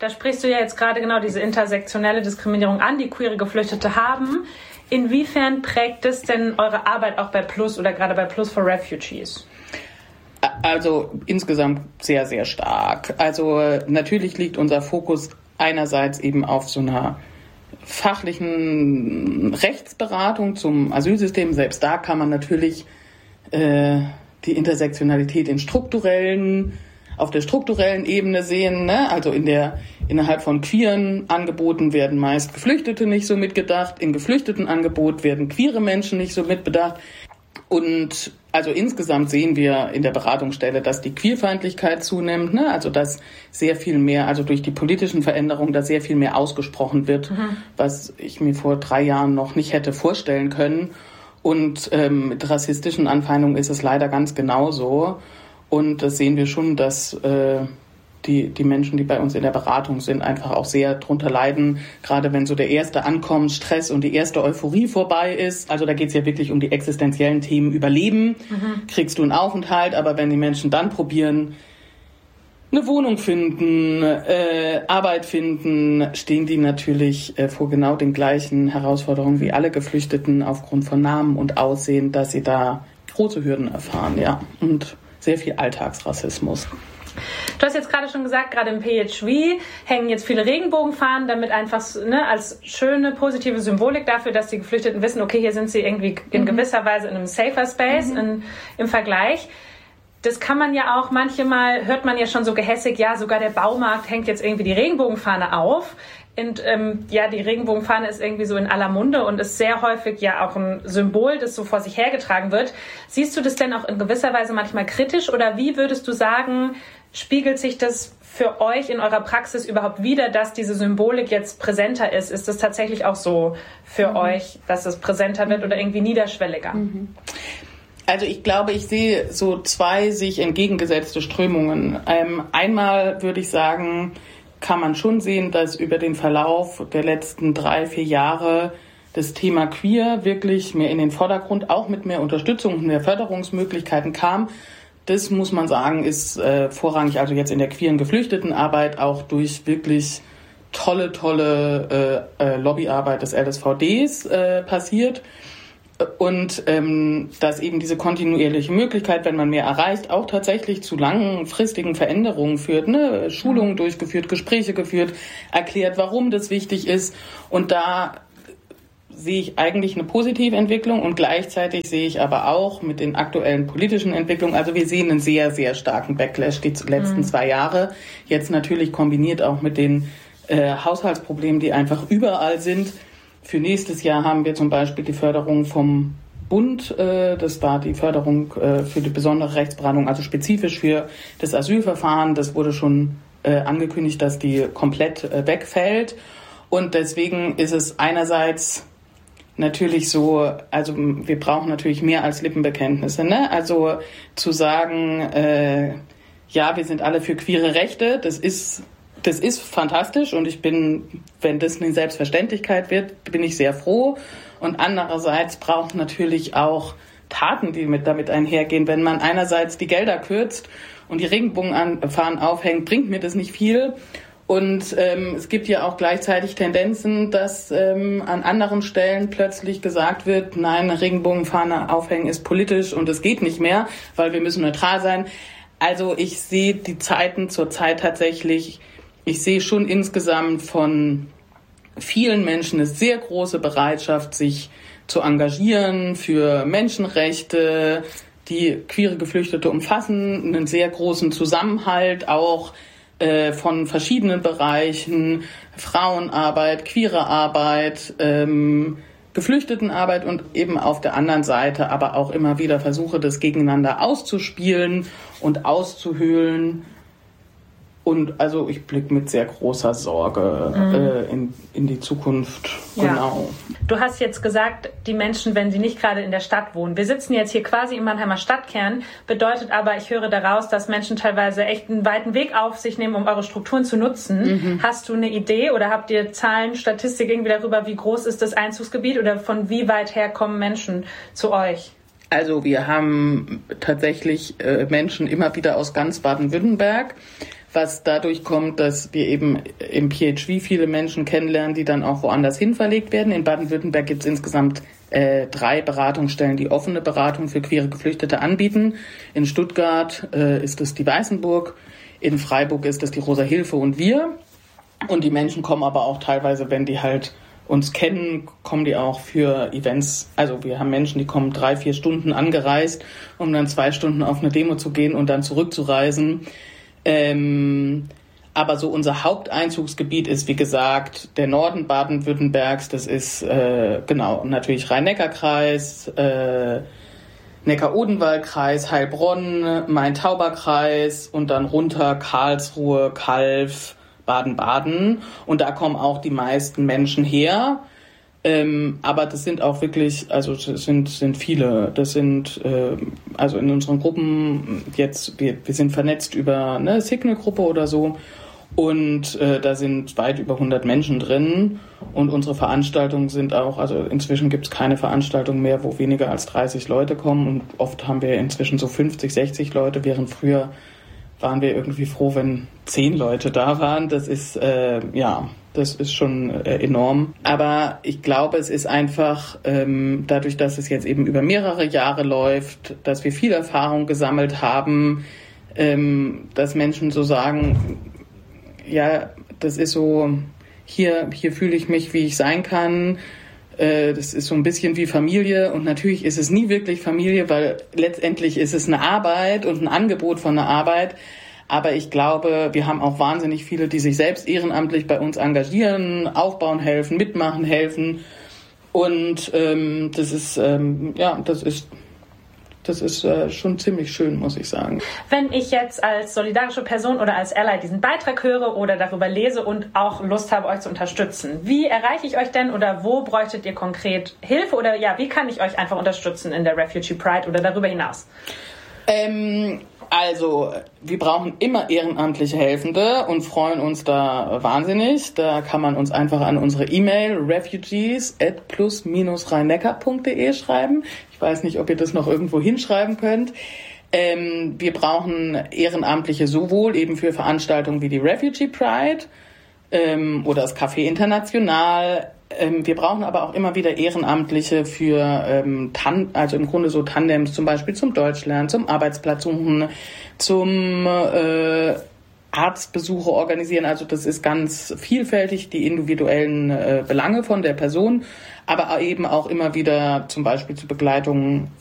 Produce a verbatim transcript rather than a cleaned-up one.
Da sprichst du ja jetzt gerade genau diese intersektionelle Diskriminierung an, die queere Geflüchtete haben. Inwiefern prägt es denn eure Arbeit auch bei Plus oder gerade bei Plus for Refugees? Also insgesamt sehr, sehr stark. Also natürlich liegt unser Fokus einerseits eben auf so einer fachlichen Rechtsberatung zum Asylsystem. Selbst da kann man natürlich äh, die Intersektionalität in strukturellen auf der strukturellen Ebene sehen, ne? Also in der, innerhalb von queeren Angeboten werden meist Geflüchtete nicht so mitgedacht, in geflüchteten Angebot werden queere Menschen nicht so mitbedacht. Und also insgesamt sehen wir in der Beratungsstelle, dass die Queerfeindlichkeit zunimmt, ne? Also dass sehr viel mehr, also durch die politischen Veränderungen, dass sehr viel mehr ausgesprochen wird, mhm. was ich mir vor drei Jahren noch nicht hätte vorstellen können. Und ähm, mit rassistischen Anfeindungen ist es leider ganz genauso. Und das sehen wir schon, dass äh, die, die Menschen, die bei uns in der Beratung sind, einfach auch sehr drunter leiden. Gerade wenn so der erste Ankommensstress und die erste Euphorie vorbei ist. Also da geht es ja wirklich um die existenziellen Themen Überleben. Mhm. Kriegst du einen Aufenthalt, aber wenn die Menschen dann probieren, eine Wohnung finden, äh, Arbeit finden, stehen die natürlich äh, vor genau den gleichen Herausforderungen wie alle Geflüchteten aufgrund von Namen und Aussehen, dass sie da große Hürden erfahren, ja. Und sehr viel Alltagsrassismus. Du hast jetzt gerade schon gesagt, gerade im P H V hängen jetzt viele Regenbogenfahnen, damit einfach ne, als schöne, positive Symbolik dafür, dass die Geflüchteten wissen, okay, hier sind sie irgendwie in mhm. gewisser Weise in einem safer Space mhm. in, im Vergleich. Das kann man ja auch, manchmal hört man ja schon so gehässig, ja, sogar der Baumarkt hängt jetzt irgendwie die Regenbogenfahne auf. Und ähm, ja, die Regenbogenfahne ist irgendwie so in aller Munde und ist sehr häufig ja auch ein Symbol, das so vor sich hergetragen wird. Siehst du das denn auch in gewisser Weise manchmal kritisch oder wie würdest du sagen, spiegelt sich das für euch in eurer Praxis überhaupt wider, dass diese Symbolik jetzt präsenter ist? Ist das tatsächlich auch so für mhm. euch, dass es präsenter wird oder irgendwie niederschwelliger? Mhm. Also ich glaube, ich sehe so zwei sich entgegengesetzte Strömungen. Ähm, einmal würde ich sagen, kann man schon sehen, dass über den Verlauf der letzten drei, vier Jahre das Thema Queer wirklich mehr in den Vordergrund, auch mit mehr Unterstützung und mehr Förderungsmöglichkeiten kam. Das muss man sagen, ist äh, vorrangig, also jetzt in der queeren Geflüchtetenarbeit, auch durch wirklich tolle, tolle äh, äh, Lobbyarbeit des L S V Ds äh, passiert. Und ähm, dass eben diese kontinuierliche Möglichkeit, wenn man mehr erreicht, auch tatsächlich zu langfristigen Veränderungen führt, ne? Schulungen durchgeführt, Gespräche geführt, erklärt, warum das wichtig ist. Und da sehe ich eigentlich eine positive Entwicklung und gleichzeitig sehe ich aber auch mit den aktuellen politischen Entwicklungen, also wir sehen einen sehr, sehr starken Backlash die letzten mhm. zwei Jahre. Jetzt natürlich kombiniert auch mit den äh, Haushaltsproblemen, die einfach überall sind. Für nächstes Jahr haben wir zum Beispiel die Förderung vom Bund. Äh, das war die Förderung äh, für die besondere Rechtsberatung, also spezifisch für das Asylverfahren. Das wurde schon äh, angekündigt, dass die komplett äh, wegfällt. Und deswegen ist es einerseits natürlich so, also wir brauchen natürlich mehr als Lippenbekenntnisse, ne? Also zu sagen, äh, ja, wir sind alle für queere Rechte, das ist Das ist fantastisch und ich bin, wenn das eine Selbstverständlichkeit wird, bin ich sehr froh. Und andererseits braucht natürlich auch Taten, die mit damit einhergehen. Wenn man einerseits die Gelder kürzt und die Regenbogenfahnen aufhängt, bringt mir das nicht viel. Und ähm, es gibt ja auch gleichzeitig Tendenzen, dass ähm, an anderen Stellen plötzlich gesagt wird, nein, eine Regenbogenfahne aufhängen ist politisch und es geht nicht mehr, weil wir müssen neutral sein. Also ich sehe die Zeiten zurzeit tatsächlich. Ich sehe schon insgesamt von vielen Menschen eine sehr große Bereitschaft, sich zu engagieren für Menschenrechte, die queere Geflüchtete umfassen, einen sehr großen Zusammenhalt auch äh, von verschiedenen Bereichen, Frauenarbeit, queere Arbeit, ähm, Geflüchtetenarbeit und eben auf der anderen Seite aber auch immer wieder Versuche, das gegeneinander auszuspielen und auszuhöhlen. Und also ich blicke mit sehr großer Sorge mhm. äh, in, in die Zukunft. Ja. Genau. Du hast jetzt gesagt, die Menschen, wenn sie nicht gerade in der Stadt wohnen. Wir sitzen jetzt hier quasi im Mannheimer Stadtkern, bedeutet aber, ich höre daraus, dass Menschen teilweise echt einen weiten Weg auf sich nehmen, um eure Strukturen zu nutzen. Mhm. Hast du eine Idee oder habt ihr Zahlen, Statistik irgendwie darüber, wie groß ist das Einzugsgebiet oder von wie weit her kommen Menschen zu euch? Also wir haben tatsächlich äh, Menschen immer wieder aus ganz Baden-Württemberg. was dadurch kommt, dass wir eben im P H V viele Menschen kennenlernen, die dann auch woanders hin verlegt werden. In Baden-Württemberg gibt es insgesamt äh, drei Beratungsstellen, die offene Beratung für queere Geflüchtete anbieten. In Stuttgart äh, ist es die Weißenburg, in Freiburg ist es die Rosa Hilfe und wir. Und die Menschen kommen aber auch teilweise, wenn die halt uns kennen, kommen die auch für Events. Also wir haben Menschen, die kommen drei, vier Stunden angereist, um dann zwei Stunden auf eine Demo zu gehen und dann zurückzureisen. Ähm, aber so unser Haupteinzugsgebiet ist, wie gesagt, der Norden Baden-Württembergs. Das ist äh, genau natürlich Rhein-Neckar-Kreis, äh, Neckar-Odenwald-Kreis, Heilbronn, Main-Tauber-Kreis und dann runter Karlsruhe, Calw, Baden-Baden. Und da kommen auch die meisten Menschen her. Ähm, aber das sind auch wirklich, also das sind, sind viele. Das sind, äh, also in unseren Gruppen jetzt, wir, wir sind vernetzt über eine Signal-Gruppe oder so. Und äh, da sind weit über hundert Menschen drin. Und unsere Veranstaltungen sind auch, also inzwischen gibt es keine Veranstaltung mehr, wo weniger als dreißig Leute kommen. Und oft haben wir inzwischen so fünfzig, sechzig Leute, während früher waren wir irgendwie froh, wenn zehn Leute da waren. Das ist, äh, ja, das ist schon äh, enorm. Aber ich glaube, es ist einfach, ähm, dadurch, dass es jetzt eben über mehrere Jahre läuft, dass wir viel Erfahrung gesammelt haben, ähm, dass Menschen so sagen, ja, das ist so, hier, hier fühle ich mich, wie ich sein kann. Äh, das ist so ein bisschen wie Familie. Und natürlich ist es nie wirklich Familie, weil letztendlich ist es eine Arbeit und ein Angebot von einer Arbeit. Aber ich glaube, wir haben auch wahnsinnig viele, die sich selbst ehrenamtlich bei uns engagieren, aufbauen helfen, mitmachen helfen. Und ähm, das ist, ähm, ja, das ist... Das ist äh, schon ziemlich schön, muss ich sagen. Wenn ich jetzt als solidarische Person oder als Ally diesen Beitrag höre oder darüber lese und auch Lust habe, euch zu unterstützen, wie erreiche ich euch denn oder wo bräuchtet ihr konkret Hilfe? Oder ja, wie kann ich euch einfach unterstützen in der Refugee Pride oder darüber hinaus? Ähm, also, wir brauchen immer ehrenamtliche Helfende und freuen uns da wahnsinnig. Da kann man uns einfach an unsere E-Mail refugees at plus rhein-neckar punkt de schreiben. Ich weiß nicht, ob ihr das noch irgendwo hinschreiben könnt. Ähm, wir brauchen Ehrenamtliche sowohl eben für Veranstaltungen wie die Refugee Pride ähm, oder das Café International. Ähm, wir brauchen aber auch immer wieder Ehrenamtliche für, ähm, Tan- also im Grunde so Tandems, zum Beispiel zum Deutschlernen, zum Arbeitsplatz suchen, zum äh, Arztbesuche organisieren. Also das ist ganz vielfältig, die individuellen äh, Belange von der Person, aber eben auch immer wieder zum Beispiel zur Begleitung